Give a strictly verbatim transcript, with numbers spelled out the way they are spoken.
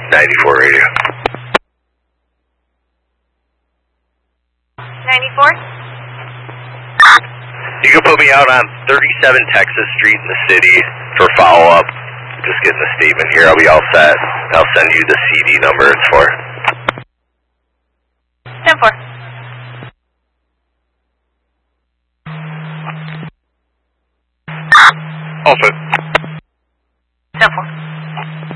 ninety-four radio. ninety-four? You can put me out on thirty-seven Texas Street in the city for follow-up. Just getting the statement here. I'll be all set. I'll send you the C D number it's for. ten four. All set.